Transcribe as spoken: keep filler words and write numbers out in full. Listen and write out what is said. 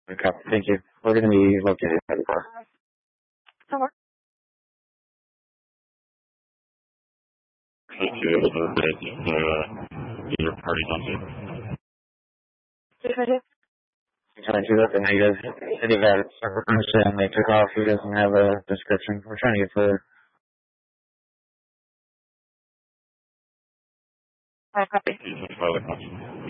Okay, thank you. We're going to be located by the car. Somewhere. Should you be able to get uh, either parties on tape? six nine two. six nine two, okay, now you guys said you got separate permission and they took off. He doesn't have a description. We're trying to get further. I copy. Further question.